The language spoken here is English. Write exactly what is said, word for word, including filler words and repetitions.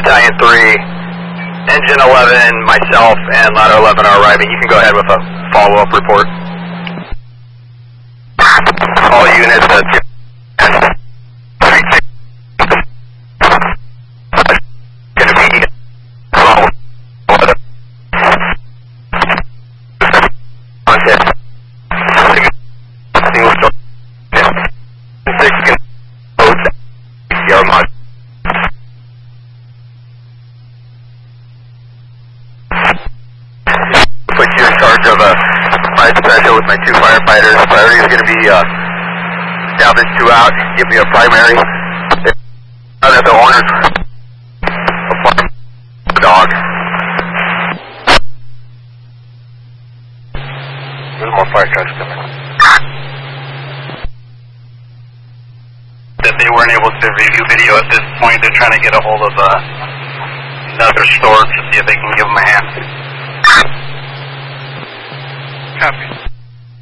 Battalion three, Engine eleven, myself, and Ladder eleven are arriving. You can go ahead with a follow-up report. All units, that's with my two firefighters. Priority is going to be uh, salvage two out. Give me a primary. Now that the owners apply the dog. There's more fire trucks coming. That they weren't able to review video at this point. They're trying to get a hold of uh, another store to see if they can give them a hand. Copy.